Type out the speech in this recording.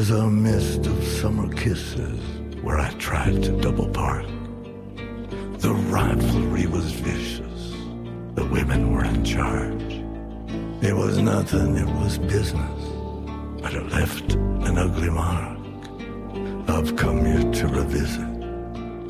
was a mist of summer kisses where I tried to double park. The rivalry was vicious. The women were in charge. It was nothing, it was business, but it left an ugly mark. I've come here to revisit